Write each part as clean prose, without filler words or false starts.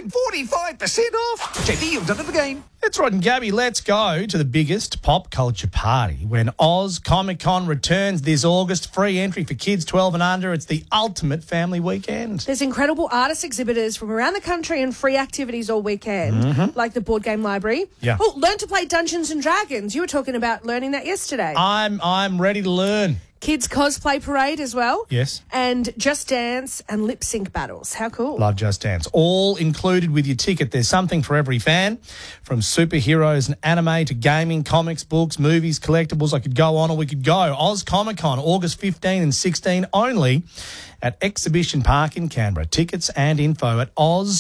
time. 45% off. Check the yield under the game. It's Rod and Gabby. Let's go to the biggest pop culture party when Oz Comic Con returns this August. Free entry for kids 12 and under. It's the ultimate family weekend. There's incredible artist exhibitors from around the country and free activities all weekend, like the board game library. Yeah. Oh, learn to play Dungeons and Dragons. You were talking about learning that yesterday. I'm ready to learn. Kids cosplay parade as well. Yes. And Just Dance and lip sync battles. How cool. Love Just Dance. All included with your ticket. There's something for every fan, from superheroes and anime to gaming, comics, books, movies, collectibles. I could go on or we could go. Oz Comic Con, August 15 and 16 only at Exhibition Park in Canberra. Tickets and info at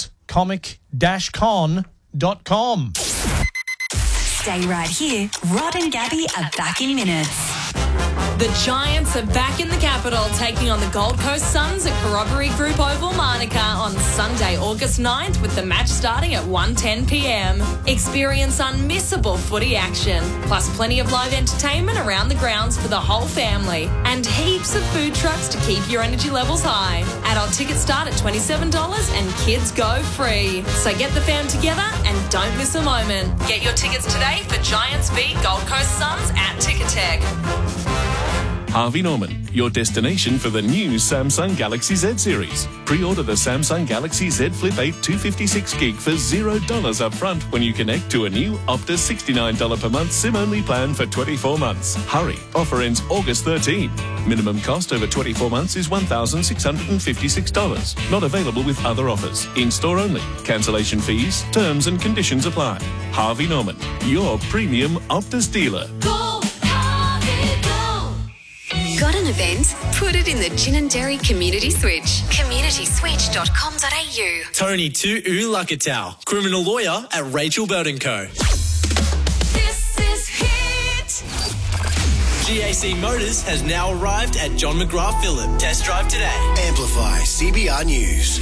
ozcomic-con.com. Stay right here. Rod and Gabby are back in minutes. The Giants are back in the capital, taking on the Gold Coast Suns at Corroboree Group Oval, Manuka on Sunday, August 9th, with the match starting at 1:10 p.m. Experience unmissable footy action, plus plenty of live entertainment around the grounds for the whole family, and heaps of food trucks to keep your energy levels high. Adult tickets start at $27 and kids go free. So get the fam together and don't miss a moment. Get your tickets today for Giants v Gold Coast Suns at Ticketek. Harvey Norman, your destination for the new Samsung Galaxy Z series. Pre-order the Samsung Galaxy Z Flip 8 256GB for $0 up front when you connect to a new Optus $69 per month SIM-only plan for 24 months. Hurry, offer ends August 13. Minimum cost over 24 months is $1,656. Not available with other offers. In-store only. Cancellation fees, terms and conditions apply. Harvey Norman, your premium Optus dealer. Got an event? Put it in the Gin and Dairy Community Switch. communityswitch.com.au. Tony Tu'u Lakatau, criminal lawyer at Rachel Bird & Co. This is Hit. GAC Motors has now arrived at John McGrath Phillip. Test drive today. Amplify CBR News.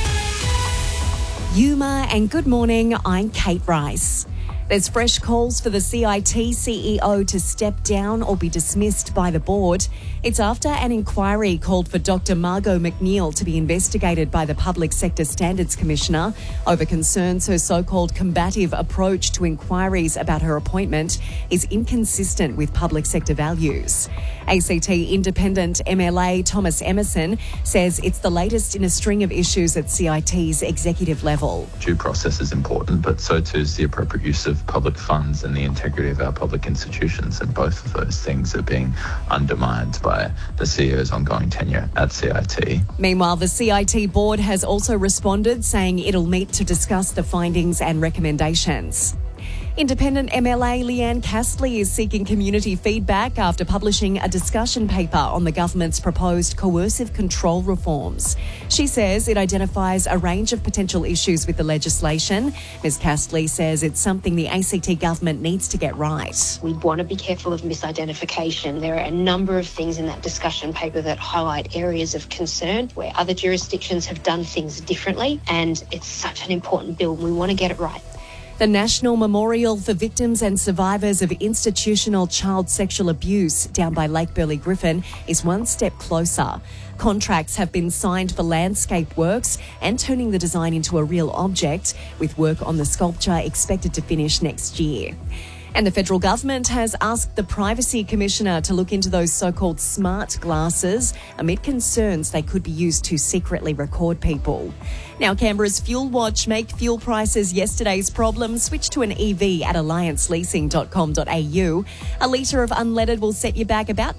Yuma, and good morning, I'm Kate Rice. There's fresh calls for the CIT CEO to step down or be dismissed by the board. It's after an inquiry called for Dr. Margot McNeil to be investigated by the Public Sector Standards Commissioner over concerns her so-called combative approach to inquiries about her appointment is inconsistent with public sector values. ACT Independent MLA Thomas Emerson says it's the latest in a string of issues at CIT's executive level. Due process is important, but so too is the appropriate use of public funds and the integrity of our public institutions, and both of those things are being undermined by the CEO's ongoing tenure at CIT. Meanwhile, the CIT board has also responded, saying it'll meet to discuss the findings and recommendations. Independent MLA Leanne Castley is seeking community feedback after publishing a discussion paper on the government's proposed coercive control reforms. She says it identifies a range of potential issues with the legislation. Ms Castley says it's something the ACT government needs to get right. We want to be careful of misidentification. There are a number of things in that discussion paper that highlight areas of concern where other jurisdictions have done things differently, and it's such an important bill. We want to get it right. The National Memorial for Victims and Survivors of Institutional Child Sexual Abuse down by Lake Burley Griffin is one step closer. Contracts have been signed for landscape works and turning the design into a real object, with work on the sculpture expected to finish next year. And the federal government has asked the Privacy Commissioner to look into those so-called smart glasses amid concerns they could be used to secretly record people. Now, Canberra's Fuel Watch make fuel prices yesterday's problem switch to an EV at allianceleasing.com.au. A litre of unleaded will set you back about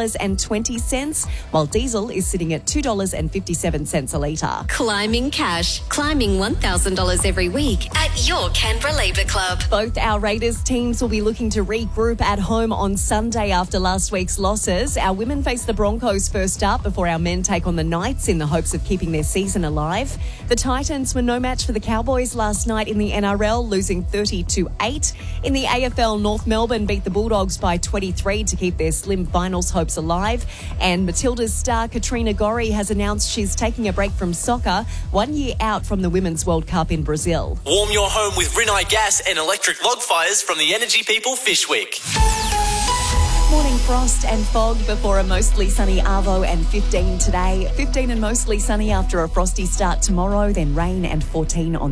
$2.20, while diesel is sitting at $2.57 a litre. Climbing cash. Climbing $1,000 every week at your Canberra Labour Club. Both our Raiders teams will be looking to regroup at home on Sunday after last week's losses. Our women face the Broncos first up before our men take on the Knights in the hopes of keeping their season alive. The Titans were no match for the Cowboys last night in the NRL, losing 30-8. In the AFL, North Melbourne beat the Bulldogs by 23 to keep their slim finals hopes alive. And Matilda's star Katrina Gorry has announced she's taking a break from soccer 1 year out from the Women's World Cup in Brazil. Warm your home with Rinnai gas and electric log fires from the Energy People Fish Week. Morning frost and fog before a mostly sunny Arvo and 15 today. 15 and mostly sunny after a frosty start tomorrow, then rain and 14 on